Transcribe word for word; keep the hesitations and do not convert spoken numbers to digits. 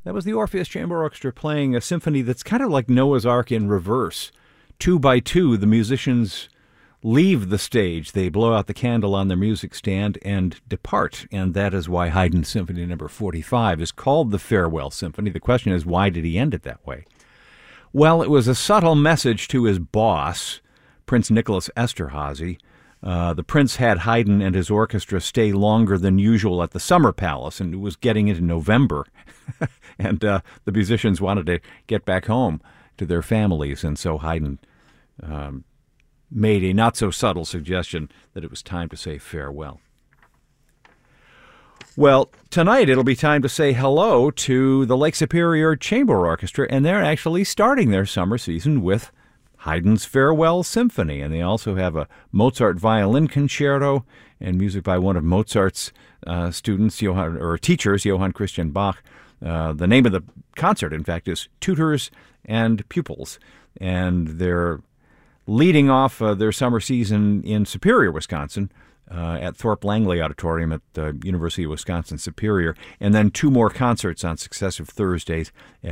That was the Orpheus Chamber Orchestra playing a symphony that's kind of like Noah's Ark in reverse. Two by two, the musicians leave the stage. They blow out the candle on their music stand and depart. And that is why Haydn's Symphony Number forty-five is called the Farewell Symphony. The question is, why did he end it that way? Well, it was a subtle message to his boss, Prince Nicholas Esterhazy. Uh, the prince had Haydn and his orchestra stay longer than usual at the Summer Palace, and it was getting into November. and uh, the musicians wanted to get back home to their families, and so Haydn um, made a not-so-subtle suggestion that it was time to say farewell. Well, tonight it'll be time to say hello to the Lake Superior Chamber Orchestra, and they're actually starting their summer season with Haydn's Farewell Symphony, and they also have a Mozart violin concerto and music by one of Mozart's uh, students, Johann, or teachers, Johann Christian Bach. Uh, the name of the concert, in fact, is Tutors and Pupils, and they're leading off uh, their summer season in Superior, Wisconsin, uh, at Thorpe Langley Auditorium at the University of Wisconsin Superior, and then two more concerts on successive Thursdays at